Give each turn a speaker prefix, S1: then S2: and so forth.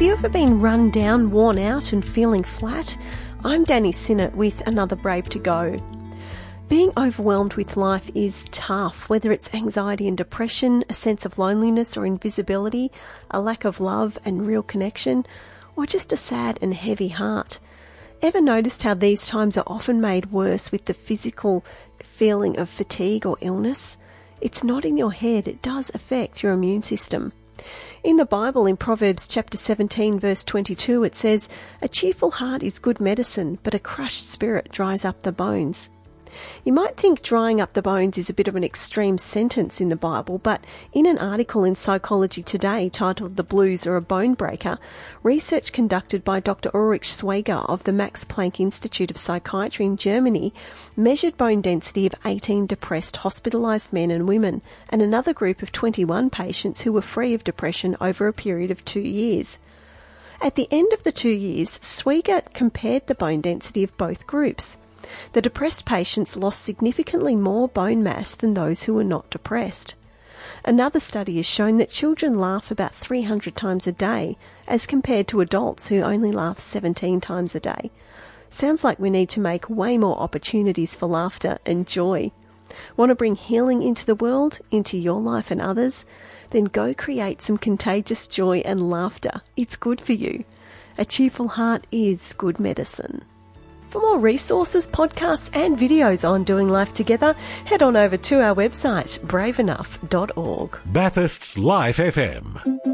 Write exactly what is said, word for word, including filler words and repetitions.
S1: you ever been run down, worn out and feeling flat? I'm Danny Sinnott with another Brave to Go. Being overwhelmed with life is tough, whether it's anxiety and depression, a sense of loneliness or invisibility, a lack of love and real connection, or just a sad and heavy heart. Ever noticed how these times are often made worse with the physical feeling of fatigue or illness? It's not in your head, it does affect your immune system. In the Bible, in Proverbs chapter seventeen, verse twenty-two, it says, "A cheerful heart is good medicine, but a crushed spirit dries up the bones." You might think drying up the bones is a bit of an extreme sentence in the Bible, but in an article in Psychology Today titled "The Blues Are a Bone Breaker," research conducted by Doctor Ulrich Schweger of the Max Planck Institute of Psychiatry in Germany measured bone density of eighteen depressed hospitalised men and women and another group of twenty-one patients who were free of depression over a period of two years. At the end of the two years, Schweger compared the bone density of both groups. The depressed patients lost significantly more bone mass than those who were not depressed. Another study has shown that children laugh about three hundred times a day as compared to adults who only laugh seventeen times a day. Sounds like we need to make way more opportunities for laughter and joy. Want to bring healing into the world, into your life and others? Then go create some contagious joy and laughter. It's good for you. A cheerful heart is good medicine. For more resources, podcasts and videos on doing life together, head on over to our website, brave enough dot org.
S2: Bathurst's Life F M.